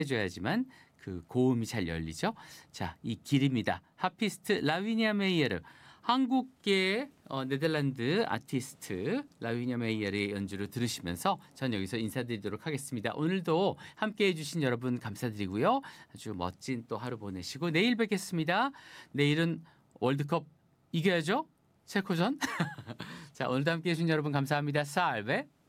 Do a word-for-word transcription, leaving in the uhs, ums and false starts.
해줘야지만 그 고음이 잘 열리죠. 자, 이 길입니다. 하피스트 라위니아 메이에르. 한국계 어, 네덜란드 아티스트 라위니아 메이에르의 연주를 들으시면서 전 여기서 인사드리도록 하겠습니다. 오늘도 함께해 주신 여러분 감사드리고요. 아주 멋진 또 하루 보내시고 내일 뵙겠습니다. 내일은 월드컵 이겨야죠. 체코전. 자, 오늘도 함께해 주신 여러분 감사합니다. 살베.